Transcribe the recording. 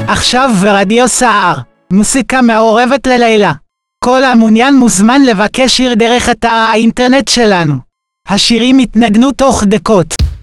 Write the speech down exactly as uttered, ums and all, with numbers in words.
עכשיו ברדיו סער, מוסיקה מעורבת ללילה. כל המעוניין מוזמן לבקש שיר דרך אתר האינטרנט שלנו. השירים יתנגנו תוך דקות.